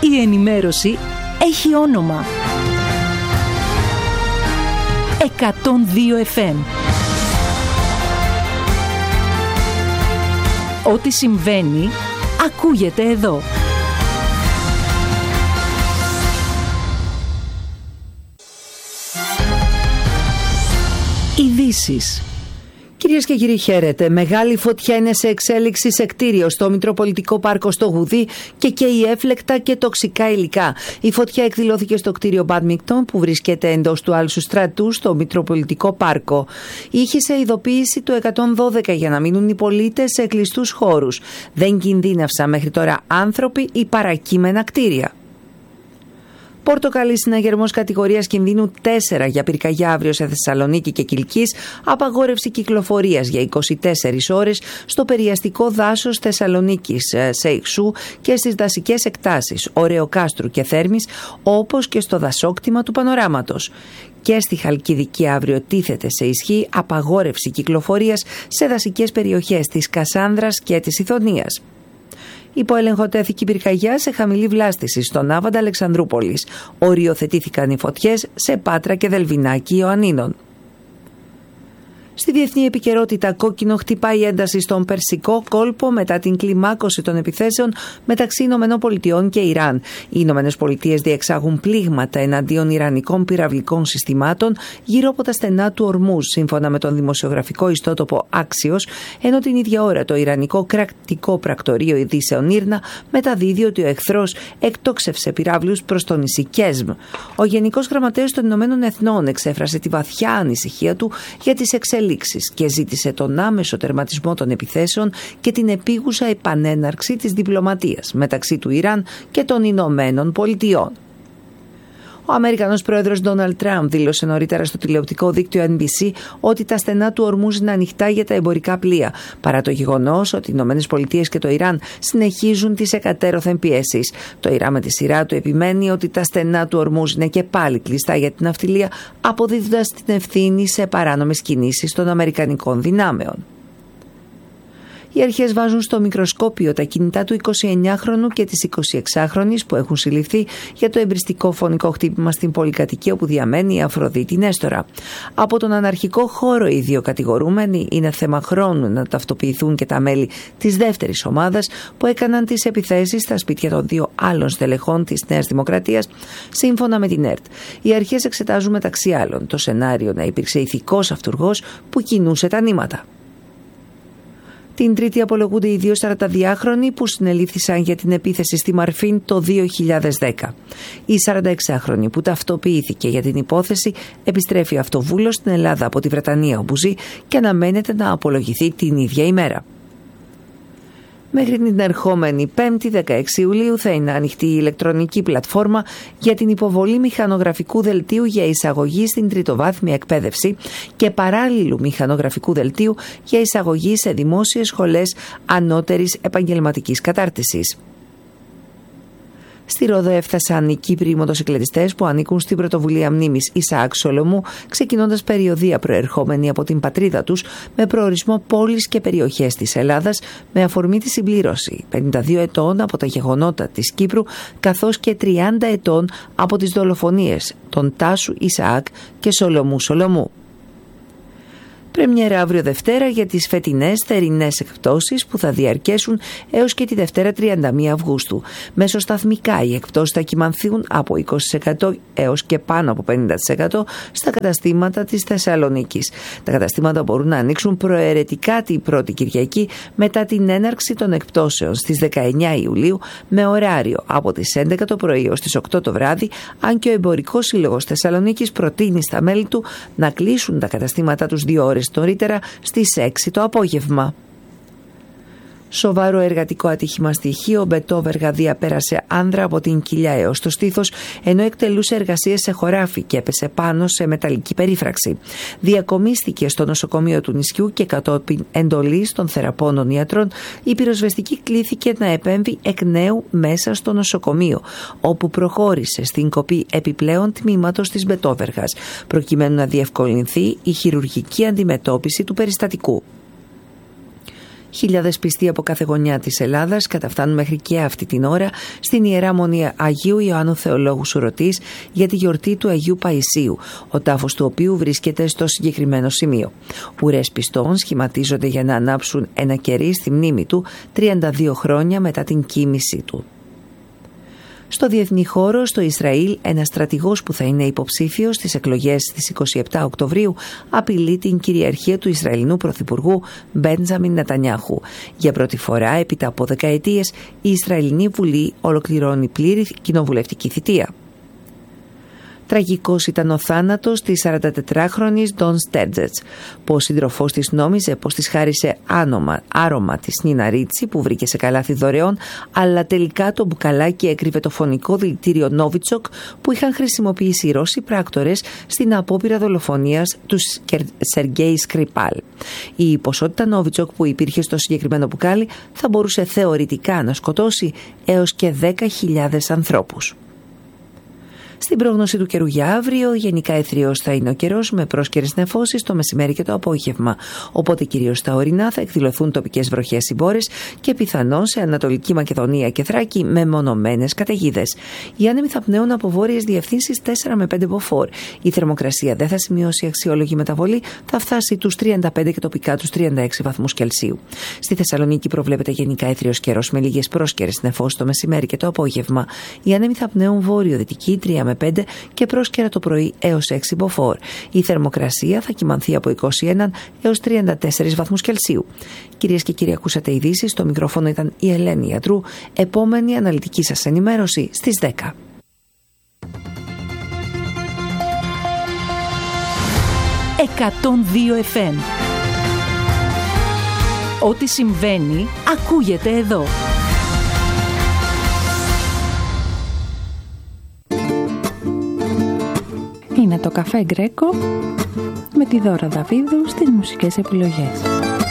Η ενημέρωση έχει όνομα. 102 FM. Ό,τι συμβαίνει, ακούγεται εδώ. Ειδήσεις. Κυρίες και κύριοι, χαίρετε. Μεγάλη φωτιά είναι σε εξέλιξη σε κτίριο στο Μητροπολιτικό Πάρκο στο Γουδί και καίει έφλεκτα και τοξικά υλικά. Η φωτιά εκδηλώθηκε στο κτίριο Badminton που βρίσκεται εντός του Άλσου Στρατού στο Μητροπολιτικό Πάρκο. Ήχησε ειδοποίηση του 112 για να μείνουν οι πολίτες σε κλειστούς χώρους. Δεν κινδύνευσαν μέχρι τώρα άνθρωποι ή παρακείμενα κτίρια. Πορτοκαλί συναγερμός κατηγορίας κινδύνου 4 για πυρκαγιά αύριο σε Θεσσαλονίκη και Κιλκής, απαγόρευση κυκλοφορίας για 24 ώρες στο περιαστικό δάσος Θεσσαλονίκης, Σεϊξού και στις δασικές εκτάσεις Ωρεοκάστρου και Θέρμης, όπως και στο δασόκτημα του Πανοράματος. Και στη Χαλκιδική αύριο τίθεται σε ισχύ απαγόρευση κυκλοφορίας σε δασικές περιοχές της Κασάνδρας και της Ιθωνίας. Υπό έλεγχο τέθηκε η πυρκαγιά σε χαμηλή βλάστηση στον Άβαντα Αλεξανδρούπολης. Οριοθετήθηκαν οι φωτιές σε Πάτρα και Δελβινάκι Ιωαννίνων. Στη διεθνή επικαιρότητα, κόκκινο χτυπάει ένταση στον Περσικό κόλπο μετά την κλιμάκωση των επιθέσεων μεταξύ ΗΠΑ και Ιράν. Οι ΗΠΑ διεξάγουν πλήγματα εναντίον ιρανικών πυραυλικών συστημάτων γύρω από τα στενά του Ορμούζ, σύμφωνα με τον δημοσιογραφικό ιστότοπο Axios, ενώ την ίδια ώρα το ιρανικό κρατικό πρακτορείο ειδήσεων Ήρνα μεταδίδει ότι ο εχθρός εκτόξευσε πυράβλους προς το νησί Κέσμ. Ο Γενικός Γραμματέας των Ηνωμένων Εθνών εξέφρασε τη βαθιά ανησυχία του για τις εξελίξεις και ζήτησε τον άμεσο τερματισμό των επιθέσεων και την επίγουσα επανέναρξη της διπλωματίας μεταξύ του Ιράν και των Ηνωμένων Πολιτειών. Ο Αμερικανός πρόεδρος Ντόναλντ Τραμπ δήλωσε νωρίτερα στο τηλεοπτικό δίκτυο NBC ότι τα στενά του Ορμούζ είναι ανοιχτά για τα εμπορικά πλοία, παρά το γεγονός ότι οι ΗΠΑ και το Ιράν συνεχίζουν τις εκατέρωθεν πιέσεις. Το Ιράν με τη σειρά του επιμένει ότι τα στενά του Ορμούζ είναι και πάλι κλειστά για την ναυτιλία, αποδίδοντας την ευθύνη σε παράνομες κινήσεις των αμερικανικών δυνάμεων. Οι αρχές βάζουν στο μικροσκόπιο τα κινητά του 29χρονου και της 26χρονης που έχουν συλληφθεί για το εμπριστικό φωνικό χτύπημα στην πολυκατοικία όπου διαμένει η Αφροδίτη Νέστορα. Από τον αναρχικό χώρο οι δύο κατηγορούμενοι είναι θέμα χρόνου να ταυτοποιηθούν και τα μέλη της δεύτερης ομάδας που έκαναν τις επιθέσεις στα σπίτια των δύο άλλων στελεχών της Νέας Δημοκρατίας, σύμφωνα με την ΕΡΤ. Οι αρχές εξετάζουν μεταξύ άλλων το σενάριο να υπήρξε ηθικός αυτουργός που κινούσε τα νήματα. Την Τρίτη απολογούνται οι δύο 42χρονοι που συνελήφθησαν για την επίθεση στη Μαρφίν το 2010. Η 46χρονη που ταυτοποιήθηκε για την υπόθεση επιστρέφει αυτοβούλος στην Ελλάδα από τη Βρετανία όπου ζει και αναμένεται να απολογηθεί την ίδια ημέρα. Μέχρι την ερχόμενη 5η 16 Ιουλίου θα είναι ανοιχτή η ηλεκτρονική πλατφόρμα για την υποβολή μηχανογραφικού δελτίου για εισαγωγή στην τριτοβάθμια εκπαίδευση και παράλληλου μηχανογραφικού δελτίου για εισαγωγή σε δημόσιες σχολές ανώτερης επαγγελματικής κατάρτισης. Στη Ρόδο έφτασαν οι Κύπροι μοτοσυκλετιστές που ανήκουν στην πρωτοβουλία μνήμης Ισαάκ Σολομού, ξεκινώντας περιοδεία προερχόμενη από την πατρίδα τους με προορισμό πόλεις και περιοχές της Ελλάδας, με αφορμή τη συμπλήρωση 52 ετών από τα γεγονότα της Κύπρου καθώς και 30 ετών από τις δολοφονίες των Τάσου Ισαάκ και Σολομού Σολομού. Πρεμιέρα αύριο Δευτέρα για τις φετινές θερινές εκπτώσεις που θα διαρκέσουν έως και τη Δευτέρα 31 Αυγούστου. Μεσοσταθμικά οι εκπτώσεις θα κυμανθούν από 20% έως και πάνω από 50% στα καταστήματα της Θεσσαλονίκης. Τα καταστήματα μπορούν να ανοίξουν προαιρετικά την πρώτη Κυριακή μετά την έναρξη των εκπτώσεων στις 19 Ιουλίου με ωράριο από τις 11 το πρωί ως τις 8 το βράδυ, αν και ο Εμπορικός Σύλλογος Θεσσαλονίκης προτείνει στα μέλη του να κλείσουν τα καταστήματά τους 2 ώρες νωρίτερα στις 6 το απόγευμα. Σοβαρό εργατικό ατύχημα στη Χίο. Μπετόβερ Γαδία πέρασε άνδρα από την κοιλιά έως το στήθος ενώ εκτελούσε εργασίες σε χωράφι και έπεσε πάνω σε μεταλλική περίφραξη. Διακομίστηκε στο νοσοκομείο του νησιού και κατόπιν εντολής των θεραπώνων ιατρών η πυροσβεστική κλήθηκε να επέμβει εκ νέου μέσα στο νοσοκομείο, όπου προχώρησε στην κοπή επιπλέον τμήματος της Μπετόβεργας προκειμένου να διευκολυνθεί η χειρουργική αντιμετώπιση του περιστατικού. Χιλιάδες πιστοί από κάθε γωνιά της Ελλάδας καταφτάνουν μέχρι και αυτή την ώρα στην Ιερά Μονή Αγίου Ιωάννου Θεολόγου Σουρωτής για τη γιορτή του Αγίου Παϊσίου, ο τάφος του οποίου βρίσκεται στο συγκεκριμένο σημείο. Ουρές πιστών σχηματίζονται για να ανάψουν ένα κερί στη μνήμη του 32 χρόνια μετά την κοίμησή του. Στο διεθνή χώρο, στο Ισραήλ, ένας στρατηγός που θα είναι υποψήφιος στις εκλογές στις 27 Οκτωβρίου απειλεί την κυριαρχία του Ισραηλινού Πρωθυπουργού Μπέντζαμιν Νετανιάχου. Για πρώτη φορά, έπειτα από δεκαετίες, η Ισραηλινή Βουλή ολοκληρώνει πλήρη κοινοβουλευτική θητεία. Τραγικός ήταν ο θάνατος της 44χρονης Ντον Στέρτζετς, που ο σύντροφός της νόμιζε πως της χάρισε άρωμα της Νίνα Ρίτσι που βρήκε σε καλάθι δωρεών, αλλά τελικά το μπουκαλάκι έκρυβε το φωνικό δηλητήριο Νόβιτσοκ που είχαν χρησιμοποιήσει οι Ρώσοι πράκτορες στην απόπειρα δολοφονίας του Σεργέη Σκρυπάλ. Η ποσότητα Νόβιτσοκ που υπήρχε στο συγκεκριμένο μπουκάλι θα μπορούσε θεωρητικά να σκοτώσει έως και 10.000 ανθρώπους. Στην πρόγνωση του καιρού για αύριο, γενικά εθριός θα είναι ο καιρός με πρόσκαιρες νεφώσεις το μεσημέρι και το απόγευμα. Οπότε κυρίως στα ορεινά θα εκδηλωθούν τοπικές βροχές ή μπόρες και πιθανόν σε Ανατολική Μακεδονία και Θράκη με μονομένες καταιγίδες. Οι άνεμοι θα πνέουν από βόρειες διευθύνσεις 4 με 5 μποφόρ. Η θερμοκρασία δεν θα σημειώσει αξιόλογη μεταβολή, θα φτάσει τους 35 και τοπικά τους 36 βαθμούς Κελσίου. Στη Θεσσαλονίκη προβλέπεται γενικά εθριός καιρός με λίγες πρόσκαιρες νεφώσεις το μεσημέρι και το απόγευμα. Οι άνεμοι θα πνέουν βόρειο-δυτική 3 με 5 και πρόσκαιρα το πρωί έως 6 μποφόρ. Η θερμοκρασία θα κυμανθεί από 21 έως 34 βαθμούς Κελσίου. Κυρίες και κύριοι, ακούσατε ειδήσεις. Στο μικρόφωνο ήταν η Ελένη Ιατρού. Επόμενη αναλυτική σας ενημέρωση στις 10. 102 FM. Ό,τι συμβαίνει ακούγεται εδώ. Είναι το Καφέ Γκρέκο με τη Δώρα Δαβίδου στις μουσικές επιλογές.